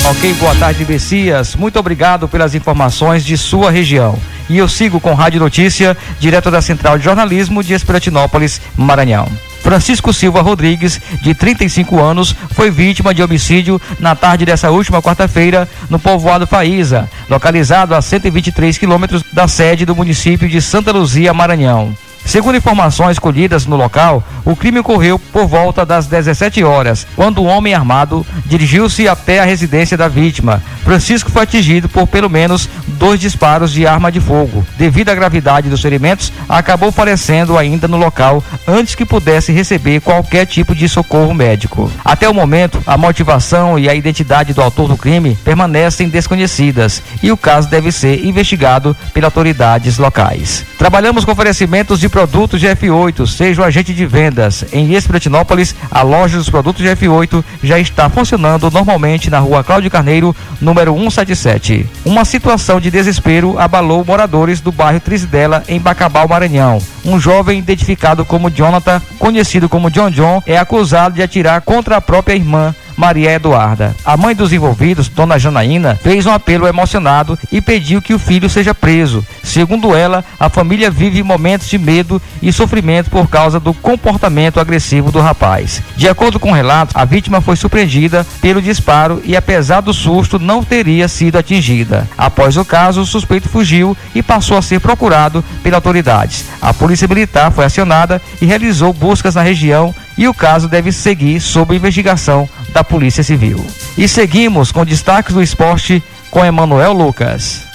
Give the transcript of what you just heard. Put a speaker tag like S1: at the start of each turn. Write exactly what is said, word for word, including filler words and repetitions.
S1: Ok, boa tarde, Messias. Muito obrigado pelas informações de sua região. E eu sigo com Rádio Notícia, direto da Central de Jornalismo de Espiratinópolis, Maranhão. Francisco Silva Rodrigues, de trinta e cinco anos, foi vítima de homicídio na tarde dessa última quarta-feira no povoado Faísa, localizado a cento e vinte e três quilômetros da sede do município de Santa Luzia, Maranhão. Segundo informações colhidas no local, o crime ocorreu por volta das dezessete horas, quando um homem armado dirigiu-se até a residência da vítima. Francisco foi atingido por pelo menos dois disparos de arma de fogo. Devido à gravidade dos ferimentos, acabou falecendo ainda no local antes que pudesse receber qualquer tipo de socorro médico. Até o momento, a motivação e a identidade do autor do crime permanecem desconhecidas e o caso deve ser investigado pelas autoridades locais. Trabalhamos com oferecimentos de produtos G F oito, seja o agente de vendas. Em Espiratinópolis, a loja dos produtos G F oito já está funcionando normalmente na rua Cláudio Carneiro, número cento e setenta e sete. Uma situação de desespero abalou moradores do bairro Trizidela, em Bacabal, Maranhão. Um jovem identificado como Jonathan, conhecido como John John, é acusado de atirar contra a própria irmã, Maria Eduarda. A mãe dos envolvidos, Dona Janaína, fez um apelo emocionado e pediu que o filho seja preso. Segundo ela, a família vive momentos de medo e sofrimento por causa do comportamento agressivo do rapaz. De acordo com o relato, a vítima foi surpreendida pelo disparo e, apesar do susto, não teria sido atingida. Após o caso, o suspeito fugiu e passou a ser procurado pelas autoridades. A Polícia Militar foi acionada e realizou buscas na região e o caso deve seguir sob investigação da Polícia Civil. E seguimos com destaques do esporte com Emanuel Lucas.